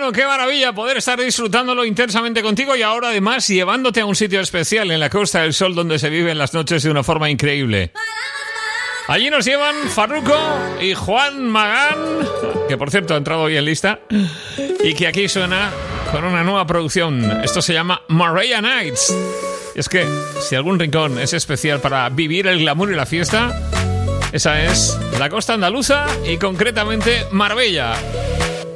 verano, qué maravilla poder estar disfrutándolo intensamente contigo y ahora además llevándote a un sitio especial en la Costa del Sol donde se viven las noches de una forma increíble. Allí nos llevan Farruko y Juan Magán, que por cierto ha entrado hoy en lista, y que aquí suena con una nueva producción. Esto se llama Marbella Nights. Y es que si algún rincón es especial para vivir el glamour y la fiesta, esa es la costa andaluza y concretamente Marbella.